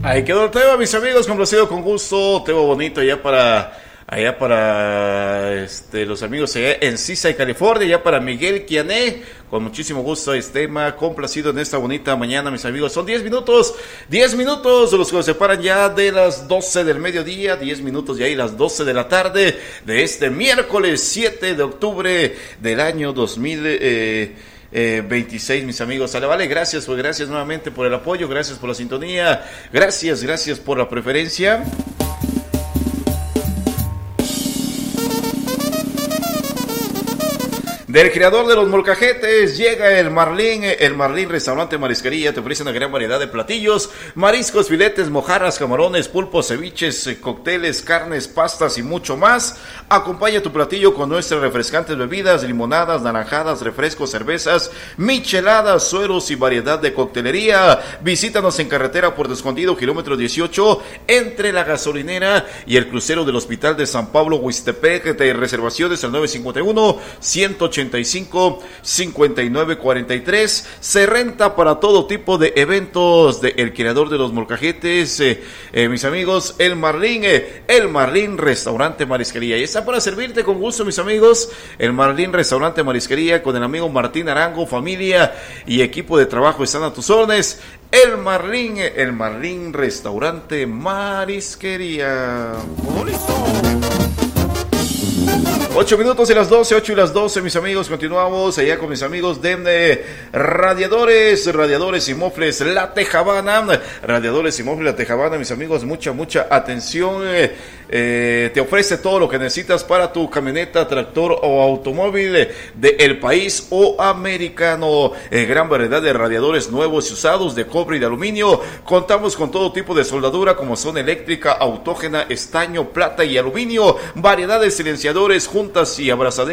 Ahí quedó el tema, mis amigos, complacido con gusto, tema bonito allá para los amigos allá en Seaside, California, allá para Miguel Quiané, con muchísimo gusto este tema, complacido en esta bonita mañana, mis amigos. Son 10 minutos los que nos separan ya de las 12 del mediodía, 10 minutos ya y las 12 de la tarde de este miércoles 7 de octubre del año 2026, mis amigos. Sale, vale, gracias nuevamente por el apoyo, gracias por la sintonía, gracias por la preferencia. Del creador de los molcajetes llega el Marlín Restaurante Marisquería. Te ofrece una gran variedad de platillos, mariscos, filetes, mojarras, camarones, pulpos, ceviches, cócteles, carnes, pastas y mucho más. Acompaña tu platillo con nuestras refrescantes bebidas, limonadas, naranjadas, refrescos, cervezas, micheladas, sueros y variedad de coctelería. Visítanos en carretera Puerto Escondido, kilómetro 18, entre la gasolinera y el crucero del Hospital de San Pablo, Huistepec. De reservaciones al 951-185-5943. Se renta para todo tipo de eventos de el creador de los molcajetes, mis amigos, el Marlín Restaurante Marisquería. Y está para servirte con gusto, mis amigos, el Marlín Restaurante Marisquería, con el amigo Martín Arango, familia y equipo de trabajo están a tus órdenes. El Marlín Restaurante Marisquería. 8 minutos y las 12, 8 y las 12, mis amigos. Continuamos allá con mis amigos de Radiadores y Mofles La Tejabana. Radiadores y Mofles La Tejabana, mis amigos, mucha atención. Te ofrece todo lo que necesitas para tu camioneta, tractor o automóvil del país o americano. Gran variedad de radiadores nuevos y usados de cobre y de aluminio. Contamos con todo tipo de soldadura como son eléctrica, autógena, estaño, plata y aluminio. Variedad de silenciadores, juntas y abrazaderas